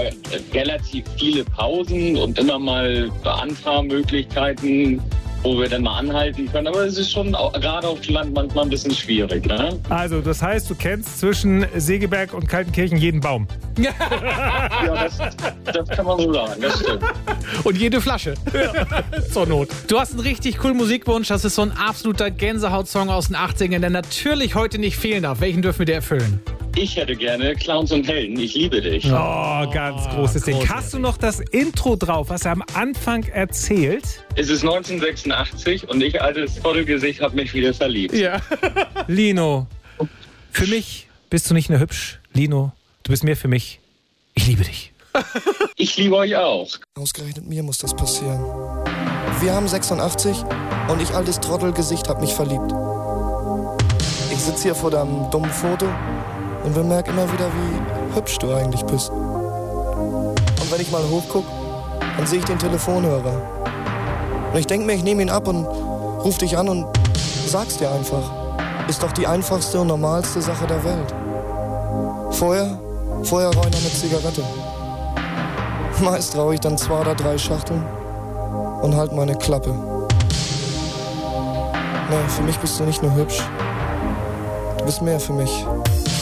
relativ viele Pausen und immer mal Anfahrmöglichkeiten, wo wir dann mal anhalten können. Aber es ist schon gerade auf Land manchmal ein bisschen schwierig. Ne? Also, das heißt, du kennst zwischen Segeberg und Kaltenkirchen jeden Baum. Ja, das kann man so sagen, das stimmt. Und jede Flasche. Zur Not. Du hast einen richtig coolen Musikwunsch. Das ist so ein absoluter Gänsehaut-Song aus den 80ern, der natürlich heute nicht fehlen darf. Welchen dürfen wir dir erfüllen? Ich hätte gerne Clowns und Helden. Ich liebe dich. Oh, ganz großes Ding. Hast du noch das Intro drauf, was er am Anfang erzählt? Es ist 1986 und ich, altes Trottelgesicht, habe mich wieder verliebt. Ja. Lino, für mich bist du nicht nur hübsch. Lino, du bist mehr für mich. Ich liebe dich. Ich liebe euch auch. Ausgerechnet mir muss das passieren. Wir haben 86 und ich, altes Trottelgesicht, hab mich verliebt. Ich sitze hier vor deinem dummen Foto und bemerke immer wieder, wie hübsch du eigentlich bist. Und wenn ich mal hochguck, dann sehe ich den Telefonhörer. Und ich denke mir, ich nehme ihn ab und ruf dich an und sag's dir einfach. Ist doch die einfachste und normalste Sache der Welt. Vorher rauche ich noch eine Zigarette. Meist rauche ich dann 2 oder 3 Schachteln und halt meine Klappe. Nee, für mich bist du nicht nur hübsch. Du bist mehr für mich.